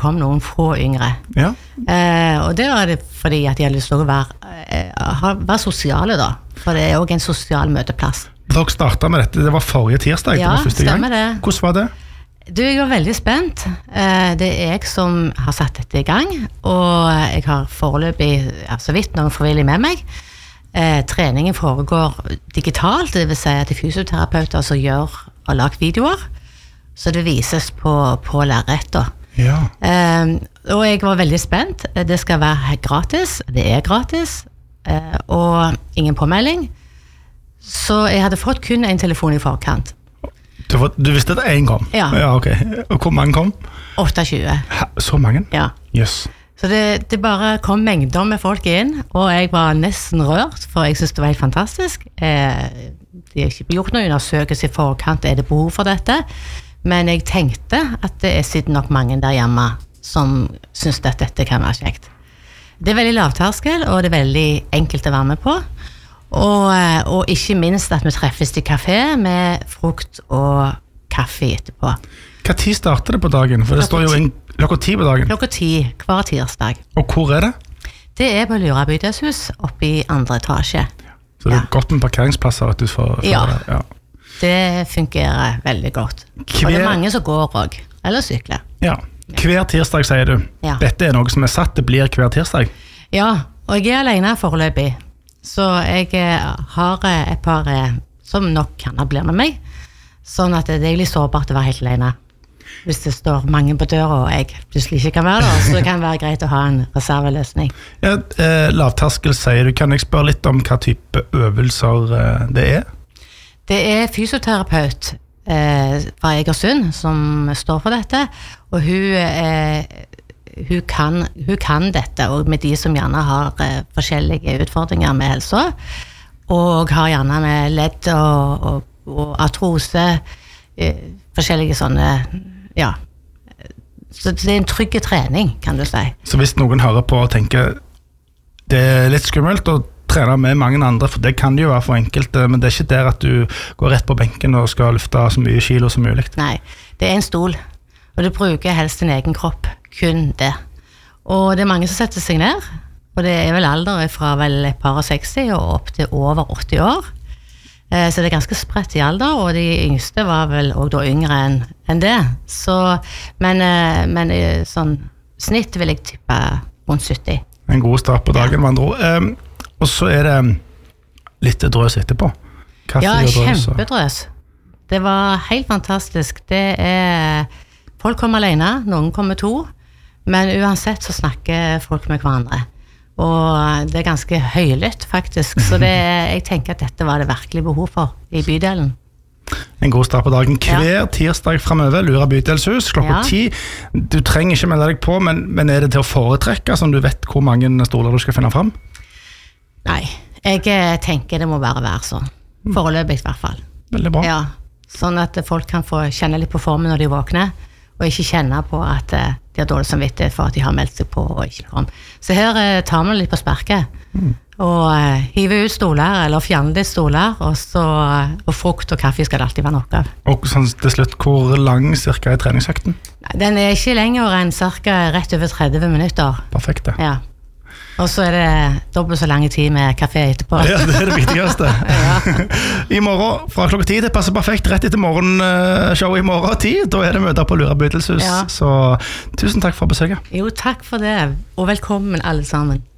kom noen få yngre. Ja. Og det var det fordi at de hadde lyst til å være sosiale da, for det også en sosial møteplass. Dere startet med dette, det var forrige tirsdag, Ja, det var første gang. stemmer det. Hvordan var det? Du, jeg var veldig spent. Det jeg som har satt dette i gang, og jeg har foreløpig, så vidt noen frivillig med meg. Treningen foregår digitalt, det vil si at det er fysioterapeuter som gjør og lager videoer, så det vises på lerret. Ja. Og jeg var veldig spent. Det skal være gratis, det er gratis, og ingen påmelding. Så jeg hadde fått kun en telefon i forkant. Du visste at en kom? Ja. Ja, ok. Og hvor mange kom? 28. Så mange? Ja. Yes. Så det bare kom mengder med folk inn, og jeg var nesten rørt, for jeg synes det var helt fantastisk. De har ikke gjort noen undersøkelse i forkant, er det behov for dette? Men jeg tenkte at det er sikkert nok mange der hjemme som synes at dette kan være kjekt. Det er veldig lavterskel, og det er veldig enkelt å være med på. Og ikke minst at vi treffes i kafé med frukt og kaffe etterpå. Hva tid starter det på dagen? For det står jo klokka 10 på dagen. Klokka 10 hver tirsdag. Og hvor er det? Det er på Lura bydelshus oppe i 2. etasje. Så det er godt med parkeringsplasser utenfor? Ja. Ja. Det fungerer veldig godt. Og det er mange som går også, eller sykler. Ja. Hver tirsdag, sier du. Ja. Dette er noe som er satt, det blir hver tirsdag? Ja, og jeg er alene foreløpig. Så jeg har et par som nok kan bli med meg. Sånn at det er litt sårbart å være helt alene. Hvis det står mange på døra og jeg plutselig ikke kan være der, så det kan være greit å ha en reserveløsning. Ja, lavterskel, sier du. Kan jeg spørre litt om hva type øvelser det er? Det er fysioterapeut fra Egersund som står for dette, og hun kan dette, og med de som gjerne har forskjellige utfordringer med helsa, og har gjerne med ledd og artrose, forskjellige sånne, ja. Så det er en trygg trening, kan du si. Så hvis noen hører på og tenker, det er litt skummelt å trene med mange andre, for det kan det jo være for enkelte, men det er ikke der at du går rett på benken og skal løfte så mye kilo som mulig. Nei, det er en stol, og du bruker helst din egen kropp, kun det. Og det er mange som setter seg ned, og det er vel alder fra vel et par og 60 og opp til over 80 år. Så det er ganske spredt i alder, og de yngste var vel også da yngre enn det. Så, men sånn snitt vil jeg tippe rundt 70. En god start på dagen, med andre ord. Og så er det litt drøs etterpå. Kaffe og drøs. Ja, kjempedrøs. Det var helt fantastisk. Folk kommer alene, noen kommer 2, men uansett så snakker folk med hverandre. Og det er ganske høylytt faktisk, så jeg tenker at dette var det virkelig behov for i bydelen. En god start på dagen. Hver tirsdag fremover, Lura bydelshus, klokka 10. Du trenger ikke melde deg på, men er det til å foretrekke, sånn du vet hvor mange stoler du skal finne frem? Nei, jeg tenker det må bare være sånn. Foreløpig i hvert fall. Veldig bra. Ja, sånn at folk kan få kjenne litt på formen når de våkner, og ikke kjenne på at de har dårlig samvittighet for at de har meldt seg på og ikke kom. Så her tar man litt på sparket, og hiver ut stoler, eller fjerner litt stoler, og frukt og kaffe skal det alltid være nok av. Og sånn til slutt, hvor lang cirka er treningsøkten? Den er ikke lenger enn cirka rett over 30 minutter. Perfekt, det. Ja. Og så er det dobbelt så lang tid med kaffe etterpå. Ja, det er det viktigste. I morgen, fra klokka 10, det passer perfekt rett etter morgenshow i morgen 10, da er det møter på Lura bydelshus. Så tusen takk for besøket. Jo, takk for det, og velkommen alle sammen.